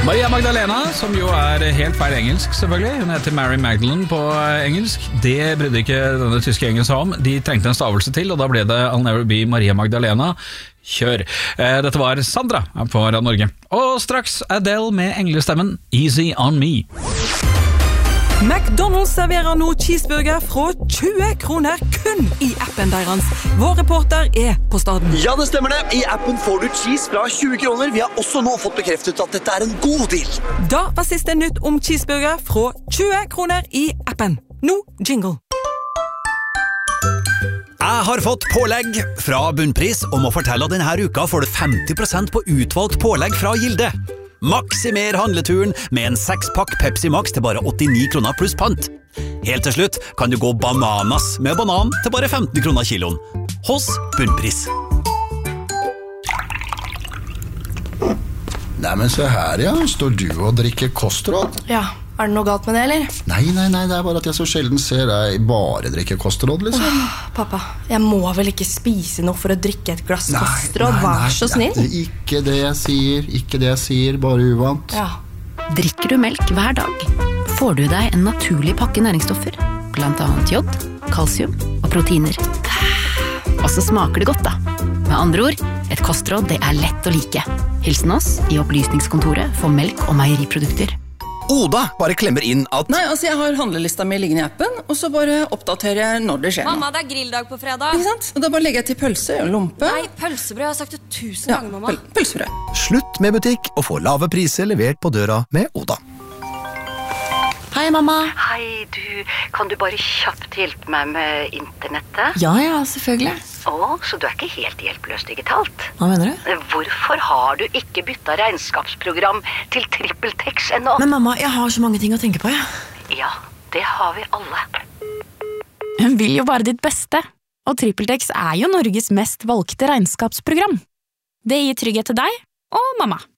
Maria Magdalena, som jo helt feil engelsk selvfølgelig. Hun heter Mary Magdalene på engelsk. Det brydde ikke denne tyske gjengen seg om. De trengte en stavelse til, og da ble det I'll Never Be Maria Magdalena. Kjør. Dette var Sandra på Radio Norge. Og straks Adele med englestemmen Easy On Me. McDonald's serverer nå cheeseburger fra 20 kroner kun i appen deres. Vår reporter på staden. Ja, det stemmer det. I appen får du cheese fra 20 kroner. Vi har også nå fått bekreftet at dette en god deal. Da var siste nytt om cheeseburger fra 20 kroner i appen. Nå jingle. Jeg har fått pålegg fra Bunnpris og må fortelle at denne uka får du 50% på utvalgt pålegg fra Gilde. Maksimer handleturen med en 6-pakk Pepsi Max til bare 89 kroner pluss pant. Helt til slutt kan du gå bananas med banan til bare 15 kroner kiloen. Hos Bunnpris. Nei, men se her, ja. Står du og drikker kostråd? Ja, det noe galt med det, eller? Nei, det bare at jeg så sjelden ser deg bare drikke kostråd, liksom. Pappa, jeg må vel ikke spise noe for å drikke et glass kostråd, vær så snill. Ikke det jeg sier, bare uvant. Ja. Drikker du melk hver dag, får du deg en naturlig pakke næringsstoffer, blant annet jod, kalsium og proteiner. Og så smaker det godt da. Med andre ord, et kostråd det lett å like. Hilsen oss i opplysningskontoret for melk og meieriprodukter. Oda bare klemmer inn at... Nei, altså jeg har handlelista mi liggende i appen, og så bare oppdaterer jeg når det skjer. Mamma, det grilldag på fredag. Ikke sant? Og da bare legger jeg til pølse og lompe. Nei, pølsebrød, jeg har sagt det 1000 ganger, mamma. Pølsebrød. Slutt med butikk og få lave priser levert på døra med Oda. Hei, mamma. Hei, kan du bare kjapt hjelpe meg med internettet? Ja, selvfølgelig. Så du ikke helt hjelpeløs digitalt? Hva mener du? Hvorfor har du ikke byttet regnskapsprogram til TrippelTex ennå? Men mamma, jeg har så mange ting å tenke på, Ja, det har vi alle. Hun vil jo bare ditt beste, og TrippelTex jo Norges mest valgte regnskapsprogram. Det gir trygghet til deg og mamma.